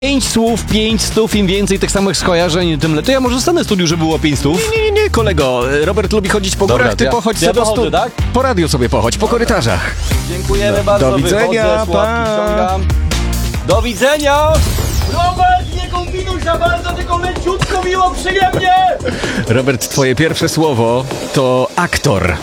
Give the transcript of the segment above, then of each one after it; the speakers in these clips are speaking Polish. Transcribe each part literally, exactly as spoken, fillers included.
Pięć słów, pięć stów, im więcej tych samych skojarzeń, tym lepiej. Ja może zostanę w studiu, żeby było pięć stów. Nie, nie, nie, kolego. Robert lubi chodzić po Dobra, górach, ty ja- pochodź ja sobie do pochodzę, stu... tak? Po radiu sobie pochodź, po korytarzach. Dziękujemy bardzo. do widzenia, wychodzę, pa. sławki ściągam. Do widzenia! Robert, nie kombinuj za bardzo, tylko leciutko, miło, przyjemnie! Robert, twoje pierwsze słowo to aktor.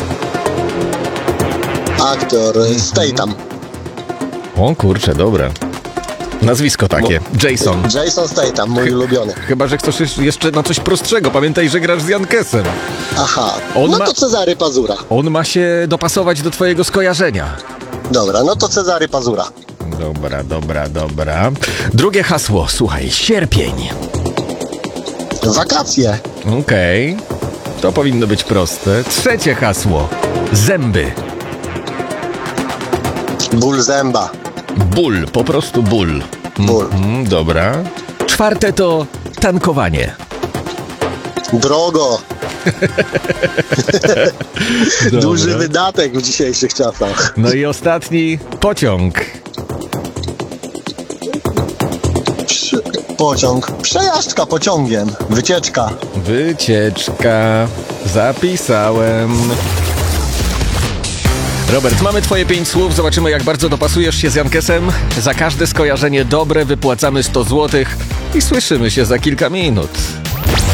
Aktor Statham. O kurczę, dobra. Nazwisko takie. Jason. Jason Statham, mój ulubiony. Chyba, że chcesz jeszcze- jeszcze na coś prostszego. Pamiętaj, że grasz z Jankesem. Aha, On no ma- to Cezary Pazura. On ma się dopasować do twojego skojarzenia. Dobra, no to Cezary Pazura. Dobra, dobra, dobra. Drugie hasło, słuchaj, sierpień. Wakacje. Okej. To powinno być proste. Trzecie hasło, zęby. Ból zęba. Ból, po prostu ból. Ból. Mm, dobra. Czwarte to tankowanie. Drogo. Duży Dobra. wydatek w dzisiejszych czasach. No i ostatni, pociąg. Przy... Pociąg. Przejażdżka pociągiem. Wycieczka. Wycieczka. Zapisałem. Robert, mamy twoje pięć słów. Zobaczymy, jak bardzo dopasujesz się z Jankesem. Za każde skojarzenie dobre wypłacamy sto złotych i słyszymy się za kilka minut.